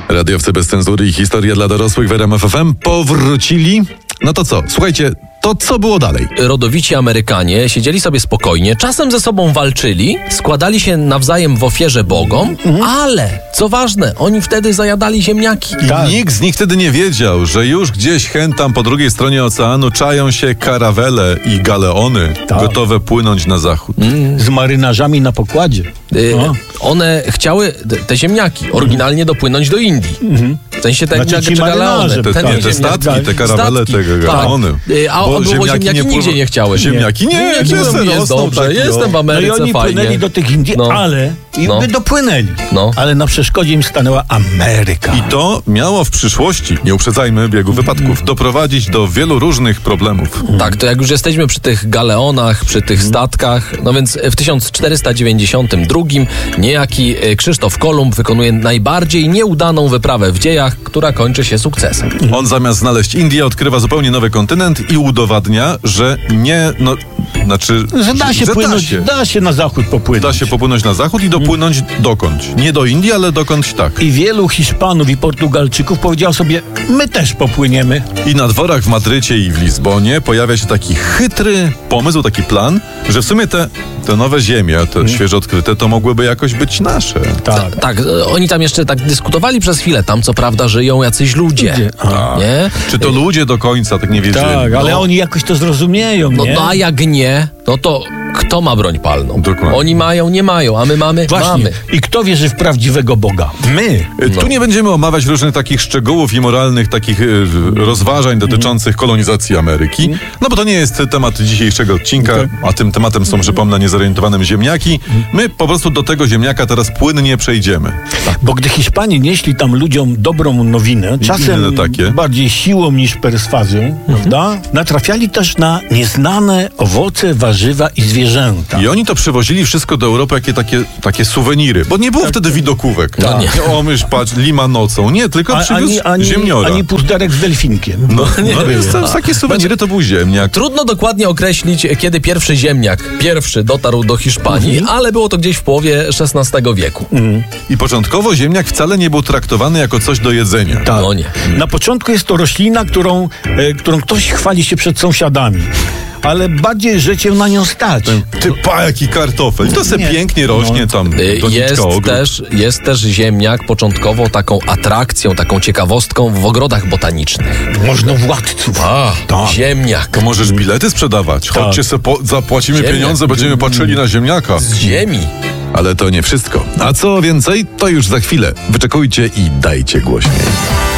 Radiowcy bez cenzury i historia dla dorosłych w RMF FM powrócili. No to co? Słuchajcie, to co było dalej? Rodowici Amerykanie siedzieli sobie spokojnie, czasem ze sobą walczyli, składali się nawzajem w ofierze bogom, ale, co ważne, oni wtedy zajadali ziemniaki. I nikt z nich wtedy nie wiedział, że już gdzieś tam po drugiej stronie oceanu czają się karawele i galeony gotowe płynąć na zachód. Z marynarzami na pokładzie. One chciały, te ziemniaki, oryginalnie dopłynąć do Indii. W sensie te Znaczy ci marynarze, Te statki, te karawele, te galeony. Bo ziemniaki nigdzie nie chciałeś. Ziemniaki nie, jest dobrze, jestem w Ameryce, no i oni fajnie. płynęli do tych Indii, ale by dopłynęli. Ale na przeszkodzie im stanęła Ameryka. I to miało w przyszłości, nie uprzedzajmy biegu wypadków, doprowadzić do wielu różnych problemów. Tak, to jak już jesteśmy przy tych galeonach, przy tych statkach, no więc w 1492 niejaki Krzysztof Kolumb wykonuje najbardziej nieudaną wyprawę w dziejach, która kończy się sukcesem. On zamiast znaleźć Indię, odkrywa zupełnie nowy kontynent i udowadnia, że nie, że da się na zachód popłynąć. Da się popłynąć na zachód i dopłynąć dokądś. Nie do Indii, ale dokądś tak. I wielu Hiszpanów i Portugalczyków powiedział sobie, my też popłyniemy. I na dworach w Madrycie i w Lizbonie pojawia się taki chytry pomysł, taki plan, że w sumie te nowe ziemie, te świeżo odkryte, to mogłyby jakoś być nasze. Tak, oni tam jeszcze tak dyskutowali przez chwilę. Tam co prawda żyją jacyś ludzie. Nie? Czy to ludzie do końca, tak nie wiedzieli. Tak, ale oni jakoś to zrozumieją, nie? No a jak nie, no to kto ma broń palną? Dokładnie. Oni mają, nie mają, a my mamy. I kto wierzy w prawdziwego Boga? My. Tu nie będziemy omawiać różnych takich szczegółów i moralnych takich rozważań dotyczących kolonizacji Ameryki, no bo to nie jest temat dzisiejszego odcinka, a tym tematem są, przypomnę, niezorientowanym ziemniaki. My po prostu do tego ziemniaka teraz płynnie przejdziemy. Bo gdy Hiszpanie nieśli tam ludziom dobrą nowinę, czasem bardziej siłą niż perswazją, prawda? Natrafiali też na nieznane owoce, warzywa i zwierzęta. I oni to przywozili wszystko do Europy, takie suweniry, bo nie było wtedy widokówek. O, mysz, patrz, lima nocą. Nie, tylko przywiózł ziemniora. Ani puzderek z delfinkiem. Takie suweniry to był ziemniak. Trudno dokładnie określić, kiedy pierwszy ziemniak dotarł do Hiszpanii, ale było to gdzieś w połowie XVI wieku. I początkowo ziemniak wcale nie był traktowany jako coś do jedzenia. No nie. Na początku jest to roślina, którą ktoś chwali się przed sąsiadami. Ale bardziej, że cię na nią stać. Jaki kartofel. I to se pięknie rośnie tam. Jest też ziemniak początkowo taką atrakcją, taką ciekawostką w ogrodach botanicznych. Można władców. Ziemniak. To możesz bilety sprzedawać. Chodźcie zapłacimy pieniądze, będziemy patrzyli na ziemniaka. Z ziemi. Ale to nie wszystko. A co więcej, to już za chwilę. Wyczekujcie i dajcie głośniej.